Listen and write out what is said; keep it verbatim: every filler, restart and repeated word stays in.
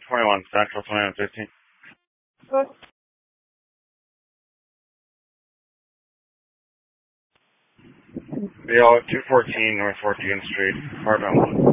twenty-one Central, twenty-one fifteen. Bill, two fourteen North fourteenth Street, apartment one.